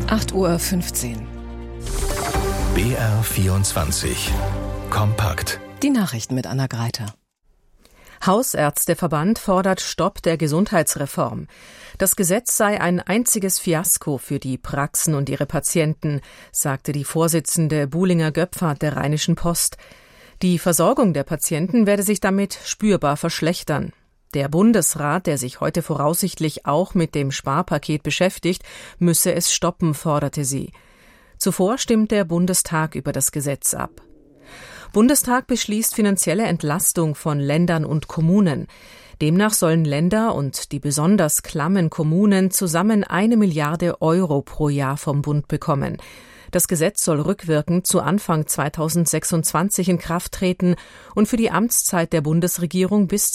8:15 Uhr. BR24 Kompakt. Die Nachrichten mit Anna Greiter. Hausärzteverband fordert Stopp der Gesundheitsreform. Das Gesetz sei ein einziges Fiasko für die Praxen und ihre Patienten, sagte die Vorsitzende Buhlinger-Göpfert der Rheinischen Post. Die Versorgung der Patienten werde sich damit spürbar verschlechtern. Der Bundesrat, der sich heute voraussichtlich auch mit dem Sparpaket beschäftigt, müsse es stoppen, forderte sie. Zuvor stimmt der Bundestag über das Gesetz ab. Bundestag beschließt finanzielle Entlastung von Ländern und Kommunen. Demnach sollen Länder und die besonders klammen Kommunen zusammen 1 Milliarde Euro pro Jahr vom Bund bekommen. Das Gesetz soll rückwirkend zu Anfang 2026 in Kraft treten und für die Amtszeit der Bundesregierung bis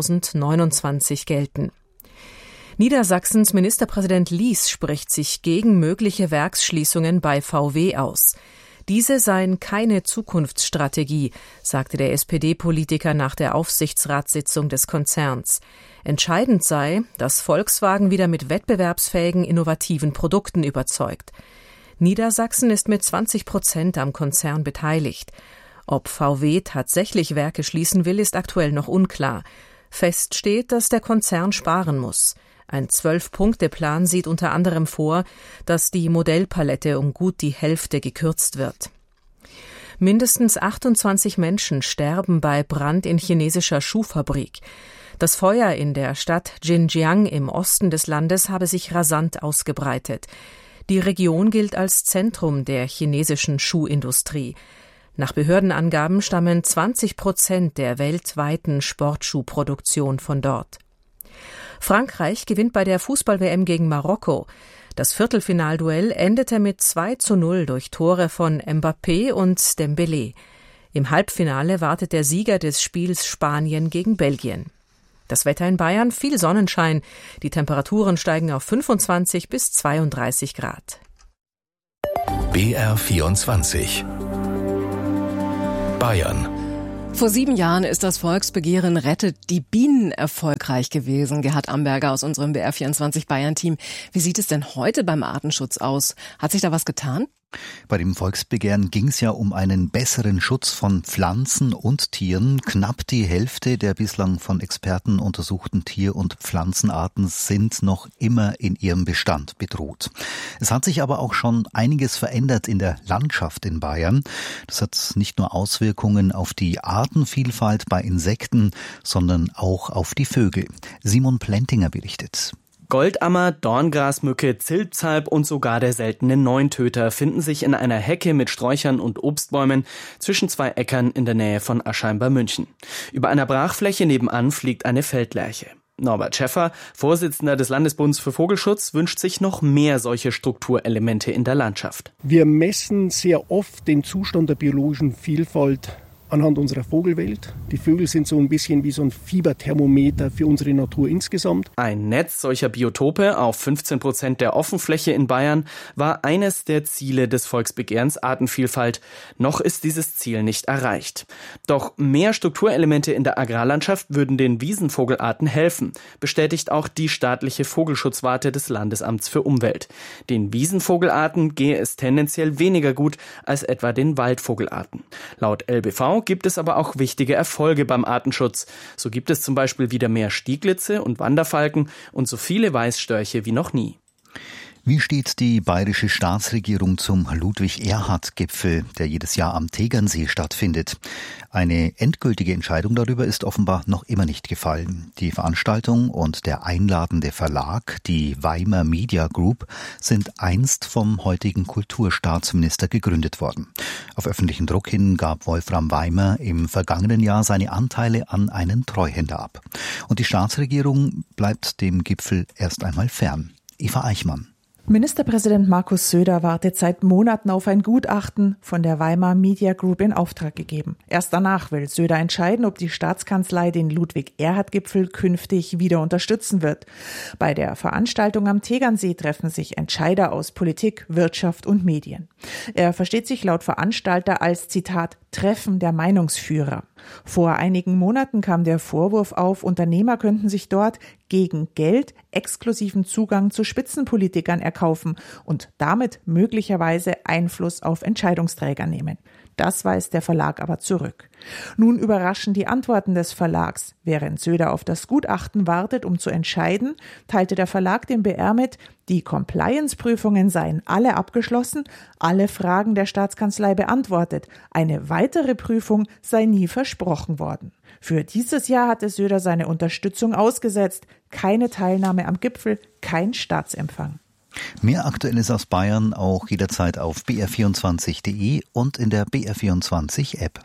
2029 gelten. Niedersachsens Ministerpräsident Lies spricht sich gegen mögliche Werksschließungen bei VW aus. Diese seien keine Zukunftsstrategie, sagte der SPD-Politiker nach der Aufsichtsratssitzung des Konzerns. Entscheidend sei, dass Volkswagen wieder mit wettbewerbsfähigen, innovativen Produkten überzeugt. Niedersachsen ist mit 20% am Konzern beteiligt. Ob VW tatsächlich Werke schließen will, ist aktuell noch unklar. Fest steht, dass der Konzern sparen muss. Ein 12-Punkte-Plan sieht unter anderem vor, dass die Modellpalette um gut die Hälfte gekürzt wird. Mindestens 28 Menschen sterben bei Brand in chinesischer Schuhfabrik. Das Feuer in der Stadt Xinjiang im Osten des Landes habe sich rasant ausgebreitet. Die Region gilt als Zentrum der chinesischen Schuhindustrie. Nach Behördenangaben stammen 20% der weltweiten Sportschuhproduktion von dort. Frankreich gewinnt bei der Fußball-WM gegen Marokko. Das Viertelfinalduell endete mit 2:0 durch Tore von Mbappé und Dembélé. Im Halbfinale wartet der Sieger des Spiels Spanien gegen Belgien. Das Wetter in Bayern, viel Sonnenschein. Die Temperaturen steigen auf 25 bis 32 Grad. BR24 Bayern. Vor 7 Jahren ist das Volksbegehren Rettet die Bienen erfolgreich gewesen. Gerhard Amberger aus unserem BR24 Bayern-Team. Wie sieht es denn heute beim Artenschutz aus? Hat sich da was getan? Bei dem Volksbegehren ging es ja um einen besseren Schutz von Pflanzen und Tieren. Knapp die Hälfte der bislang von Experten untersuchten Tier- und Pflanzenarten sind noch immer in ihrem Bestand bedroht. Es hat sich aber auch schon einiges verändert in der Landschaft in Bayern. Das hat nicht nur Auswirkungen auf die Artenvielfalt bei Insekten, sondern auch auf die Vögel. Simon Plentinger berichtet. Goldammer, Dorngrasmücke, Zilpzalp und sogar der seltene Neuntöter finden sich in einer Hecke mit Sträuchern und Obstbäumen zwischen 2 Äckern in der Nähe von Aschheim bei München. Über einer Brachfläche nebenan fliegt eine Feldlerche. Norbert Schäffer, Vorsitzender des Landesbunds für Vogelschutz, wünscht sich noch mehr solche Strukturelemente in der Landschaft. Wir messen sehr oft den Zustand der biologischen Vielfalt anhand unserer Vogelwelt. Die Vögel sind so ein bisschen wie so ein Fieberthermometer für unsere Natur insgesamt. Ein Netz solcher Biotope auf 15% der Offenfläche in Bayern war eines der Ziele des Volksbegehrens Artenvielfalt. Noch ist dieses Ziel nicht erreicht. Doch mehr Strukturelemente in der Agrarlandschaft würden den Wiesenvogelarten helfen, bestätigt auch die staatliche Vogelschutzwarte des Landesamts für Umwelt. Den Wiesenvogelarten gehe es tendenziell weniger gut als etwa den Waldvogelarten. Laut LBV gibt es aber auch wichtige Erfolge beim Artenschutz. So gibt es zum Beispiel wieder mehr Stieglitze und Wanderfalken und so viele Weißstörche wie noch nie. Wie steht die bayerische Staatsregierung zum Ludwig-Erhard-Gipfel, der jedes Jahr am Tegernsee stattfindet? Eine endgültige Entscheidung darüber ist offenbar noch immer nicht gefallen. Die Veranstaltung und der einladende Verlag, die Weimar Media Group, sind einst vom heutigen Kulturstaatsminister gegründet worden. Auf öffentlichen Druck hin gab Wolfram Weimar im vergangenen Jahr seine Anteile an einen Treuhänder ab. Und die Staatsregierung bleibt dem Gipfel erst einmal fern. Eva Eichmann. Ministerpräsident Markus Söder wartet seit Monaten auf ein Gutachten von der Weimar Media Group in Auftrag gegeben. Erst danach will Söder entscheiden, ob die Staatskanzlei den Ludwig-Erhard-Gipfel künftig wieder unterstützen wird. Bei der Veranstaltung am Tegernsee treffen sich Entscheider aus Politik, Wirtschaft und Medien. Er versteht sich laut Veranstalter als, Zitat, Treffen der Meinungsführer. Vor einigen Monaten kam der Vorwurf auf, Unternehmer könnten sich dort gegen Geld exklusiven Zugang zu Spitzenpolitikern erkaufen und damit möglicherweise Einfluss auf Entscheidungsträger nehmen. Das weist der Verlag aber zurück. Nun überraschen die Antworten des Verlags. Während Söder auf das Gutachten wartet, um zu entscheiden, teilte der Verlag dem BR mit, die Compliance-Prüfungen seien alle abgeschlossen, alle Fragen der Staatskanzlei beantwortet. Eine weitere Prüfung sei nie versprochen worden. Für dieses Jahr hatte Söder seine Unterstützung ausgesetzt. Keine Teilnahme am Gipfel, kein Staatsempfang. Mehr Aktuelles aus Bayern auch jederzeit auf br24.de und in der BR24-App.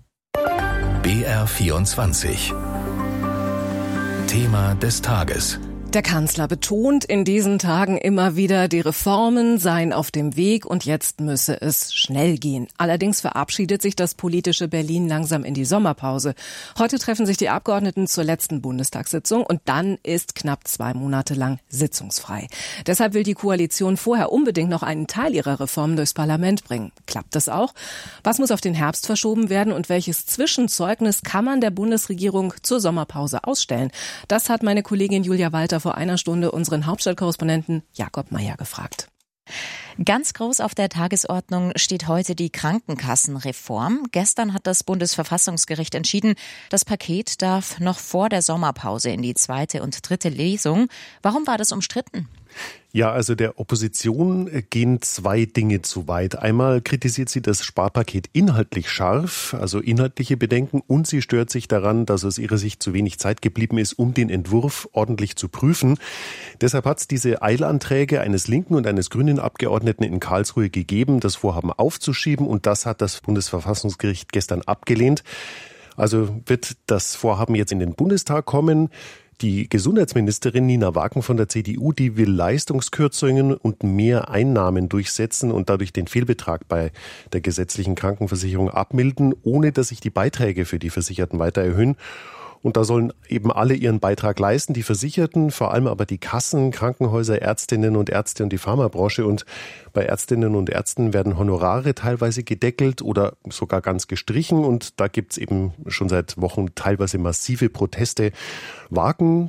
BR24 Thema des Tages. Der Kanzler betont in diesen Tagen immer wieder, die Reformen seien auf dem Weg und jetzt müsse es schnell gehen. Allerdings verabschiedet sich das politische Berlin langsam in die Sommerpause. Heute treffen sich die Abgeordneten zur letzten Bundestagssitzung und dann ist knapp 2 Monate lang sitzungsfrei. Deshalb will die Koalition vorher unbedingt noch einen Teil ihrer Reformen durchs Parlament bringen. Klappt das auch? Was muss auf den Herbst verschoben werden und welches Zwischenzeugnis kann man der Bundesregierung zur Sommerpause ausstellen? Das hat meine Kollegin Julia Walter vor einer Stunde unseren Hauptstadtkorrespondenten Jakob Meyer gefragt. Ganz groß auf der Tagesordnung steht heute die Krankenkassenreform. Gestern hat das Bundesverfassungsgericht entschieden, das Paket darf noch vor der Sommerpause in die 2. und 3. Lesung. Warum war das umstritten? Ja, also der Opposition gehen 2 Dinge zu weit. Einmal kritisiert sie das Sparpaket inhaltlich scharf, also inhaltliche Bedenken, und sie stört sich daran, dass aus ihrer Sicht zu wenig Zeit geblieben ist, um den Entwurf ordentlich zu prüfen. Deshalb hat es diese Eilanträge eines linken und eines grünen Abgeordneten in Karlsruhe gegeben, das Vorhaben aufzuschieben, und das hat das Bundesverfassungsgericht gestern abgelehnt. Also wird das Vorhaben jetzt in den Bundestag kommen. Die Gesundheitsministerin Nina Wagen von der CDU, die will Leistungskürzungen und mehr Einnahmen durchsetzen und dadurch den Fehlbetrag bei der gesetzlichen Krankenversicherung abmildern, ohne dass sich die Beiträge für die Versicherten weiter erhöhen. Und da sollen eben alle ihren Beitrag leisten, die Versicherten, vor allem aber die Kassen, Krankenhäuser, Ärztinnen und Ärzte und die Pharmabranche. Und bei Ärztinnen und Ärzten werden Honorare teilweise gedeckelt oder sogar ganz gestrichen. Und da gibt's eben schon seit Wochen teilweise massive Proteste. Wagen,